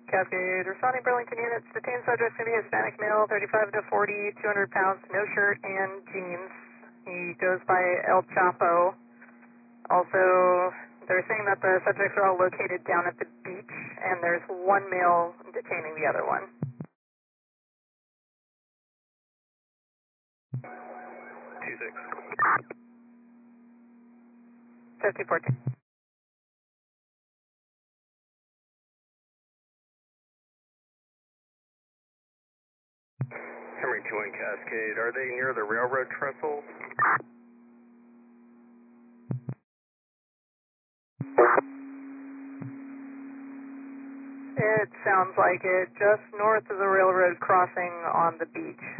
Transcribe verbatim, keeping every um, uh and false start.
Cascade, responding Burlington units, detained subject to be Hispanic male, thirty-five to forty, two hundred pounds, no shirt and jeans. He goes by El Chapo. Also, they're saying that the subjects are all located down at the beach, and there's one male detaining the other one. two six. fifty fourteen. Henry two one Cascade, are they near the railroad trestles? It sounds like it, just north of the railroad crossing on the beach.